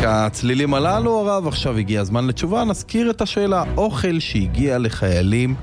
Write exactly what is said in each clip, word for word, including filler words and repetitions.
כצלילים הללו, הרב, עכשיו הגיע הזמן לתשובה. נזכיר את השאלה, אוכל שהגיע לחיילים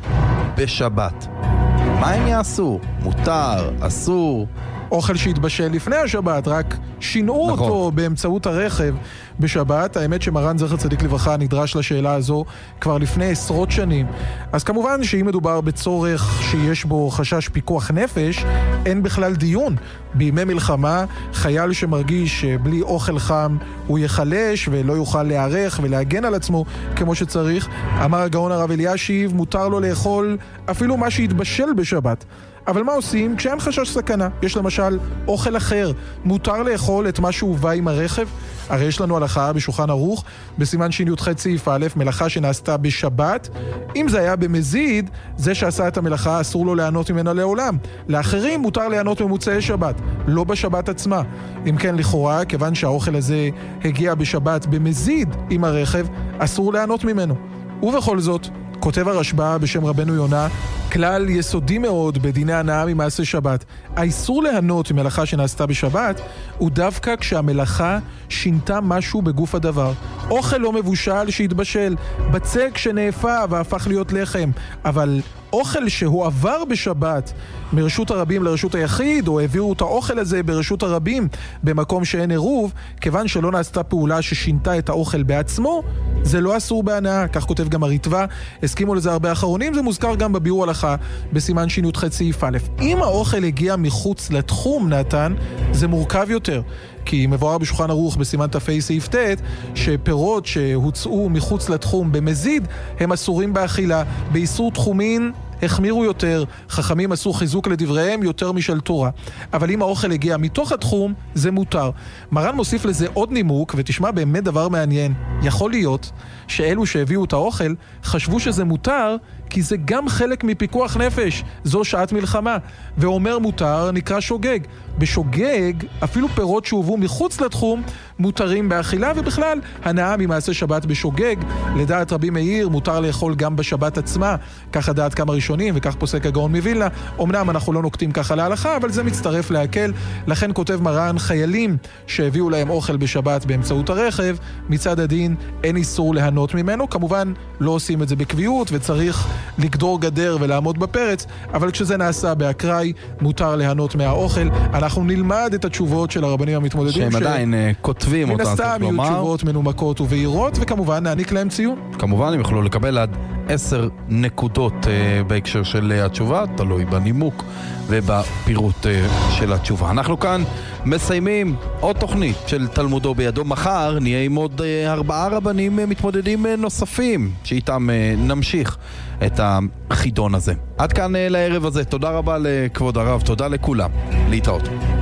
בשבת, מה הם יעשו? מותר? אסור? אוכל שהתבשל לפני השבת, רק שינו נכון. אותו באמצעות הרכב בשבת. האמת שמרן זכר צדיק לברכה נדרש לשאלה הזו כבר לפני עשרות שנים. אז כמובן שאם מדובר בצורך שיש בו חשש פיקוח נפש, אין בכלל דיון. בימי מלחמה, חייל שמרגיש שבלי אוכל חם הוא יחלש ולא יוכל להיערך ולהגן על עצמו כמו שצריך, אמר הגאון הרב אלישיב, מותר לו לאכול אפילו מה שהתבשל בשבת. אבל מה עושים כשאין חשש סכנה? יש למשל אוכל אחר, מותר לאכול את מה שהובא עם הרכב? הרי יש לנו הלכה בשולחן ערוך בסימן שי"ח סעיף א', מלאכה שנעשתה בשבת. אם זה היה במזיד, זה שעשה את המלאכה אסור לו ליהנות ממנה לעולם. לאחרים מותר ליהנות ממוצאי שבת, לא בשבת עצמה. אם כן, לכאורה, כיוון שהאוכל הזה הגיע בשבת במזיד עם הרכב, אסור ליהנות ממנו. ובכל זאת, כותב הרשב"א בשם רבנו יונה, כלל יסודי מאוד בדיני הנאה ממעשה שבת. האיסור ליהנות ממלאכה שנעשתה בשבת הוא דווקא כשהמלאכה שינתה משהו בגוף הדבר. אוכל לא מבושל שהתבשל, בצק שנאפה והפך להיות לחם, אבל אוכל שהועבר בשבת מרשות הרבים לרשות היחיד, או העבירו את האוכל הזה ברשות הרבים במקום שאין עירוב, כיוון שלא נעשתה פעולה ששינתה את האוכל בעצמו, זה לא אסור בהנאה. כך כותב גם הריטב"א, הסכימו לזה הרבה אחרונים, זה מוזכר גם בביאור הלכה בסימן שי"ח סעיף א'. אם האוכל הגיע מחוץ לתחום, נתן, זה מורכב יותר. כי מבואר בשולחן ערוך בסימן תפי סעיף ט' שפירות שהוצאו מחוץ לתחום במזיד הם אסורים באכילה. באיסור תחומין החמירו יותר, חכמים עשו חיזוק לדבריהם יותר משל תורה. אבל אם האוכל הגיע מתוך התחום, זה מותר. מרן מוסיף לזה עוד נימוק, ותשמע באמת דבר מעניין. יכול להיות שאלו שהביאו את האוכל חשבו שזה מותר, כי זה גם חלק מפיקוח נפש. זו שעת מלחמה. ואומר מותר נקרא שוגג. בשוגג, אפילו פירות שהובאו מחוץ לתחום, מותרים באכילה, ובכלל, הנאה ממעשה שבת בשוגג. לדעת רבי מאיר, מותר לאכול גם בשבת עצמה. ככה דעת כמה ראשונים, וכך פוסק הגאון מווילנה. אמנם אנחנו לא נוקטים ככה להלכה, אבל זה מצטרף להקל. לכן כותב מרן, חיילים שהביאו להם אוכל בשבת באמצעות הרכב, מצד הדין אין איסור ליהנות ממנו. כמובן, לא עושים את זה בקביעות, וצריך לגדור גדר ולעמוד בפרץ, אבל כשזה נעשה באקראי, מותר ליהנות מהאוכל. אנחנו נלמד את התשובות של הרבנים המתמודדים, שהם עדיין כותבים אותם, מן הסתם יהיו תשובות מנומקות ובהירות, וכמובן נעניק להם ציון. כמובן הם יוכלו לקבל עד עשר נקודות uh, בהקשר של uh, התשובה, תלוי בנימוק ובפירוט uh, של התשובה. אנחנו כאן מסיימים עוד תוכנית של תלמודו בידו. מחר נהיה עם עוד uh, ארבעה רבנים uh, מתמודדים uh, נוספים, שאיתם uh, נמשיך את החידון הזה. עד כאן uh, לערב הזה. תודה רבה לכבוד הרב, תודה לכולם. להתראות.